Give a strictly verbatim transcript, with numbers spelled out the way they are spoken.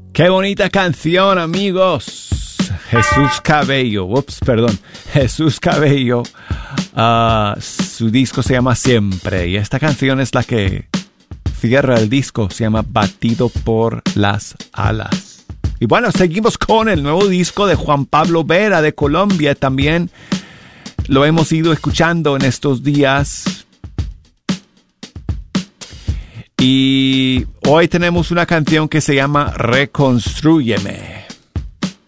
Qué bonita canción, amigos. Jesús Cabello, ups, perdón, Jesús Cabello. Uh, su disco se llama Siempre y esta canción es la que cierra el disco, se llama Batido por las Alas. Y bueno, seguimos con el nuevo disco de Juan Pablo Vera de Colombia. También lo hemos ido escuchando en estos días. Y hoy tenemos una canción que se llama Reconstrúyeme.